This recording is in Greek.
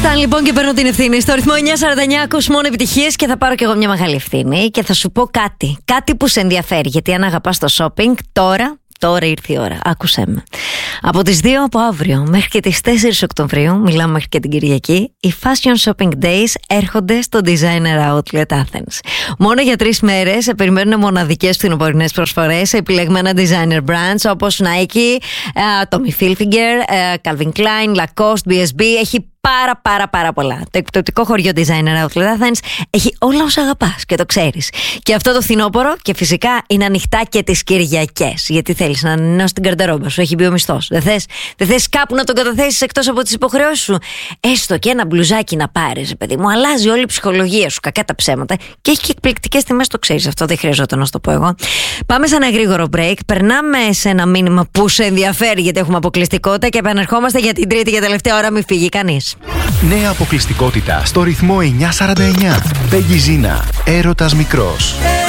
Σταν λοιπόν και παίρνω την ευθύνη. Στο ρυθμό 949 ακούς μόνο επιτυχίες και θα πάρω κι εγώ μια μεγάλη ευθύνη και θα σου πω κάτι. Κάτι που σε ενδιαφέρει. Γιατί αν αγαπάς το shopping, τώρα ήρθε η ώρα. Άκουσέ με. Από τις 2 από αύριο μέχρι και τις 4 Οκτωβρίου, μιλάμε μέχρι και την Κυριακή, οι Fashion Shopping Days έρχονται στο Designer Outlet Athens. Μόνο για 3 μέρες σε περιμένουν μοναδικές φθινοπορεινές προσφορές σε επιλεγμένα designer brands όπως Nike, Tommy Hilfiger, Calvin Klein, Lacoste, BSB. Έχει πάρα πολλά. Το εκπτωτικό χωριό Designer Outlet Athens έχει όλα όσα αγαπάς και το ξέρεις. Και αυτό το φθινόπωρο και φυσικά είναι ανοιχτά και τις Κυριακές. Γιατί θέλεις να ανανεώσεις την καρτερόμπα σου, έχει μπει ο μισθός. Δεν θες κάπου να τον καταθέσεις εκτός από τις υποχρεώσεις σου. Έστω και ένα μπλουζάκι να πάρεις, παιδί μου, αλλάζει όλη η ψυχολογία σου, κακά τα ψέματα. Και έχει και εκπληκτικές τιμές, το ξέρεις αυτό, δεν χρειαζόταν να σου το πω εγώ. Πάμε σε ένα γρήγορο break. Περνάμε σε ένα μήνυμα που σε ενδιαφέρει γιατί έχουμε αποκλειστικότητα και επανερχόμαστε για την τρίτη και τελευταία ώρα, μην φύγει κανείς. Νέα αποκλειστικότητα στο ρυθμό 949. Πέγγι Ζίνα, έρωτας μικρός.